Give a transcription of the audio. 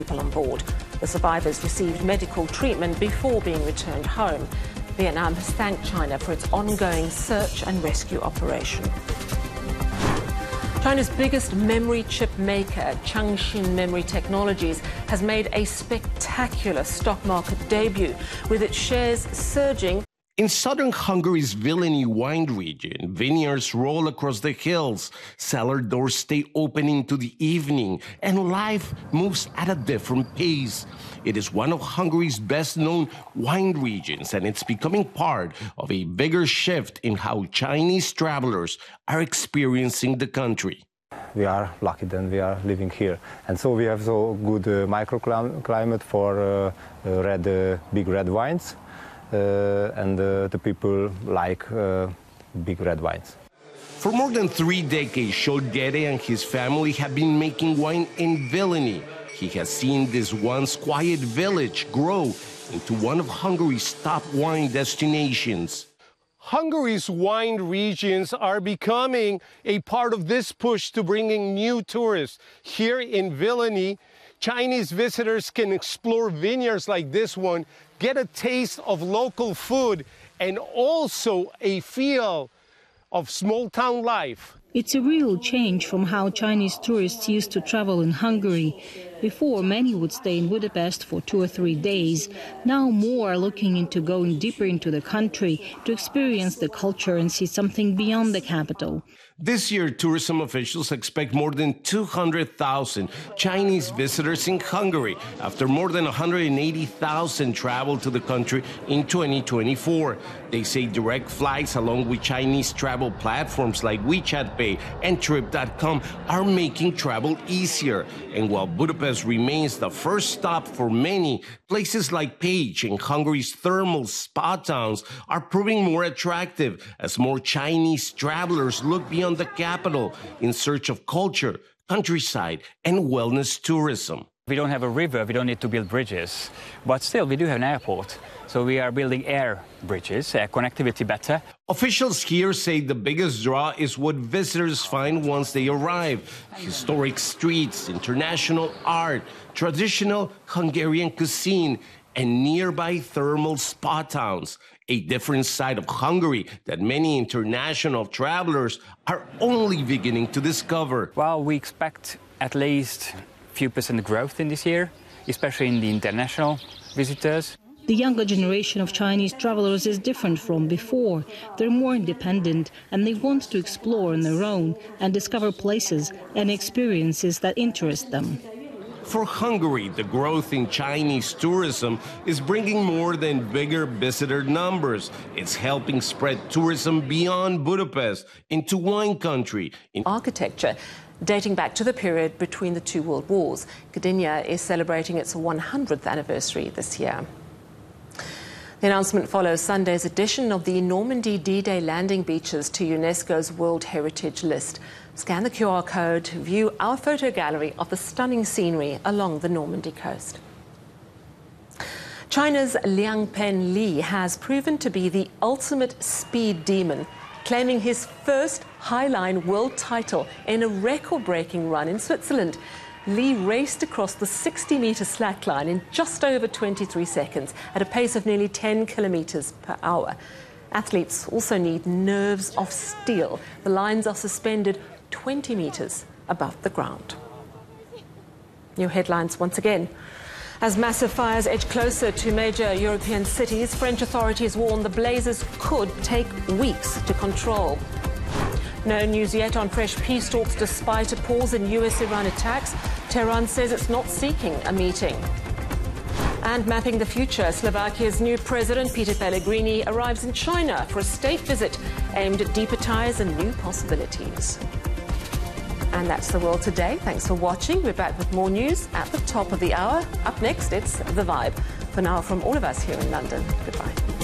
people on board. The survivors received medical treatment before being returned home. Vietnam has thanked China for its ongoing search and rescue operation. China's biggest memory chip maker, Changxin Memory Technologies, has made a spectacular stock market debut, with its shares surging. In southern Hungary's Vilni wine region, vineyards roll across the hills, cellar doors stay open into the evening, and life moves at a different pace. It is one of Hungary's best-known wine regions, and it's becoming part of a bigger shift in how Chinese travelers are experiencing the country. We are lucky that we are living here, and so we have so good microclimate for big red wines. And the people like big red wines. For more than 3 decades, Zsolt Gere and his family have been making wine in Vilni. He has seen this once quiet village grow into one of Hungary's top wine destinations. Hungary's wine regions are becoming a part of this push to bringing new tourists. Here in Vilni, Chinese visitors can explore vineyards like this one, get a taste of local food, and also a feel of small-town life. It's a real change from how Chinese tourists used to travel in Hungary. Before, many would stay in Budapest for 2 or 3 days. Now more are looking into going deeper into the country to experience the culture and see something beyond the capital. This year, tourism officials expect more than 200,000 Chinese visitors in Hungary, after more than 180,000 traveled to the country in 2024. They say direct flights, along with Chinese travel platforms like WeChat Pay and Trip.com, are making travel easier. And while Budapest remains the first stop for many, places like Pécs and Hungary's thermal spa towns are proving more attractive as more Chinese travelers look beyond the capital in search of culture, countryside, and wellness tourism. We don't have a river, we don't need to build bridges, but still we do have an airport. So we are building air bridges, connectivity better. Officials here say the biggest draw is what visitors find once they arrive: historic streets, international art, traditional Hungarian cuisine, and nearby thermal spa towns, a different side of Hungary that many international travelers are only beginning to discover. Well, we expect at least few % growth in this year, especially in the international visitors. The younger generation of Chinese travelers is different from before. They're more independent and they want to explore on their own and discover places and experiences that interest them. For Hungary, the growth in Chinese tourism is bringing more than bigger visitor numbers. It's helping spread tourism beyond Budapest into wine country. In Architecture dating back to the period between the 2 world wars. Gdynia is celebrating its 100th anniversary this year. The announcement follows Sunday's addition of the Normandy D-Day landing beaches to UNESCO's World Heritage List. Scan the QR code to view our photo gallery of the stunning scenery along the Normandy coast. China's Liang Pen Li has proven to be the ultimate speed demon, claiming his first highline world title in a record-breaking run in Switzerland. Li raced across the 60-meter slackline in just over 23 seconds at a pace of nearly 10 kilometers per hour. Athletes also need nerves of steel. The lines are suspended 20 meters above the ground. New headlines once again. As massive fires edge closer to major European cities, French authorities warn the blazes could take weeks to control. No news yet on fresh peace talks despite a pause in US-Iran attacks. Tehran says it's not seeking a meeting. And mapping the future, Slovakia's new president, Peter Pellegrini, arrives in China for a state visit aimed at deeper ties and new possibilities. And that's the world today. Thanks for watching. We're back with more news at the top of the hour. Up next, it's The Vibe. For now, from all of us here in London, goodbye.